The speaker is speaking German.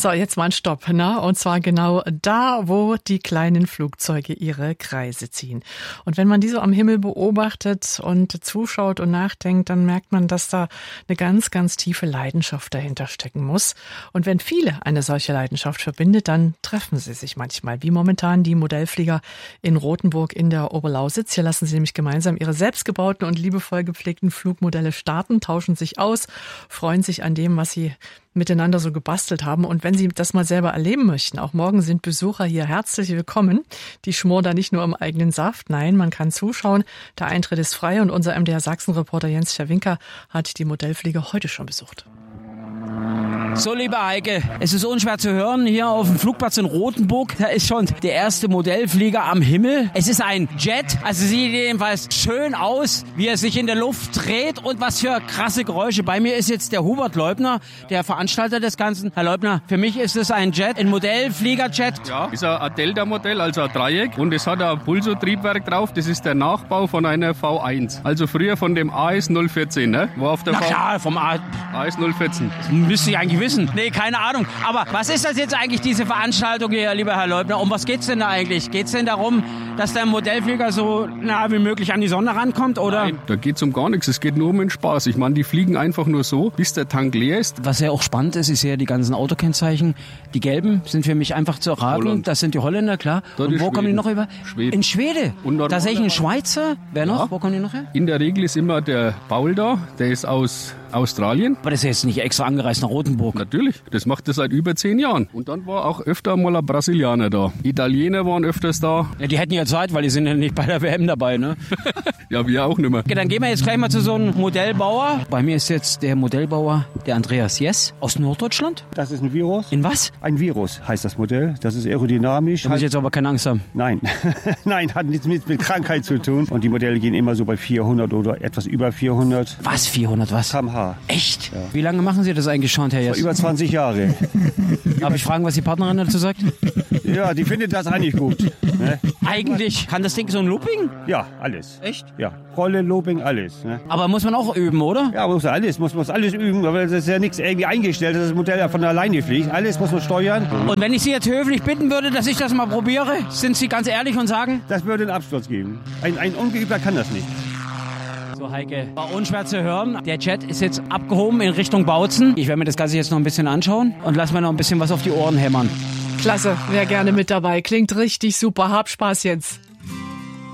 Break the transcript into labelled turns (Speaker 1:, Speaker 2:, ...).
Speaker 1: So, jetzt mal ein Stopp, ne? Und zwar genau da, wo die kleinen Flugzeuge ihre Kreise ziehen. Und wenn man die so am Himmel beobachtet und zuschaut und nachdenkt, dann merkt man, dass da eine ganz, ganz tiefe Leidenschaft dahinter stecken muss. Und wenn viele eine solche Leidenschaft verbindet, dann treffen sie sich manchmal, wie momentan die Modellflieger in Rothenburg in der Oberlausitz. Hier lassen sie nämlich gemeinsam ihre selbstgebauten und liebevoll gepflegten Flugmodelle starten, tauschen sich aus, freuen sich an dem, was sie miteinander so gebastelt haben. Und wenn Sie das mal selber erleben möchten, auch morgen sind Besucher hier herzlich willkommen. Die schmoren da nicht nur im eigenen Saft, nein, man kann zuschauen. Der Eintritt ist frei und unser MDR Sachsen-Reporter Jens Scherwinker hat die Modellflieger heute schon besucht.
Speaker 2: So, liebe Heike, es ist unschwer zu hören, hier auf dem Flugplatz in Rothenburg, da ist schon der erste Modellflieger am Himmel. Es ist ein Jet, also sieht jedenfalls schön aus, wie er sich in der Luft dreht und was für krasse Geräusche. Bei mir ist jetzt der Hubert Leubner, der Veranstalter des Ganzen. Herr Leubner, für mich ist es ein Jet, ein Modellfliegerjet.
Speaker 3: Ja, ist ein Delta-Modell, also ein Dreieck und es hat ein Pulso-Triebwerk drauf. Das ist der Nachbau von einer V1. Also früher von dem AS 014, ne? War auf der
Speaker 2: Na klar, vom
Speaker 3: AS 014.
Speaker 2: Das müsste ich eigentlich wissen. Nee, keine Ahnung. Aber was ist das jetzt eigentlich, diese Veranstaltung hier, lieber Herr Leubner? Um was geht's denn da eigentlich? Geht's denn darum, dass der Modellflieger so nah wie möglich an die Sonne rankommt, oder?
Speaker 3: Nein, da geht's um gar nichts. Es geht nur um den Spaß. Ich meine, die fliegen einfach nur so, bis der Tank leer ist.
Speaker 2: Was ja auch spannend ist ja die ganzen Autokennzeichen. Die gelben sind für mich einfach zu erraten.
Speaker 3: Holland.
Speaker 2: Das sind die Holländer, klar.
Speaker 3: Dort
Speaker 2: und wo kommen die noch über?
Speaker 3: Schweden.
Speaker 2: In Schwede.
Speaker 3: Und
Speaker 2: tatsächlich ein Schweizer. Wer noch?
Speaker 3: Ja.
Speaker 2: Wo kommen die noch her?
Speaker 3: In der Regel ist immer der Paul da. Der ist aus Australien.
Speaker 2: Aber das ist ja jetzt nicht extra angereist nach Rothenburg.
Speaker 3: Natürlich, das macht er seit über 10 Jahren. Und dann war auch öfter mal ein Brasilianer da. Italiener waren öfters da.
Speaker 2: Ja, die hätten ja Zeit, weil die sind ja nicht bei der WM dabei, ne?
Speaker 3: Ja, wir auch nicht mehr.
Speaker 2: Okay, dann gehen wir jetzt gleich mal zu so einem Modellbauer. Bei mir ist jetzt der Modellbauer, der Andreas Jess aus Norddeutschland.
Speaker 4: Das ist ein Virus.
Speaker 2: In was?
Speaker 4: Ein Virus heißt das Modell. Das ist aerodynamisch.
Speaker 2: Da muss ich jetzt aber keine Angst haben.
Speaker 4: Nein, nein, hat nichts mit Krankheit zu tun. Und die Modelle gehen immer so bei 400 oder etwas über 400
Speaker 2: Was? 400 was?
Speaker 4: km/h.
Speaker 2: Echt? Ja. Wie lange machen Sie das eigentlich schon, Herr Jess?
Speaker 4: Über 20 Jahre.
Speaker 2: Darf ich fragen, was die Partnerin dazu sagt?
Speaker 4: Ja, die findet das eigentlich gut. Ne?
Speaker 2: Eigentlich kann das Ding so ein Looping?
Speaker 4: Ja, alles.
Speaker 2: Echt?
Speaker 4: Ja, Rolle, Looping, alles. Ne?
Speaker 2: Aber muss man auch üben, oder?
Speaker 4: Ja, muss alles üben, aber das ist ja nichts irgendwie eingestellt, dass das Modell ja von alleine fliegt. Alles muss man steuern.
Speaker 2: Und wenn ich Sie jetzt höflich bitten würde, dass ich das mal probiere, sind Sie ganz ehrlich und sagen?
Speaker 4: Das würde einen Absturz geben. Ein Ungeübter kann das nicht.
Speaker 2: So, Heike, war unschwer zu hören. Der Jet ist jetzt abgehoben in Richtung Bautzen. Ich werde mir das Ganze jetzt noch ein bisschen anschauen und lass mir noch ein bisschen was auf die Ohren hämmern.
Speaker 1: Klasse, wer gerne mit dabei. Klingt richtig super. Hab Spaß jetzt.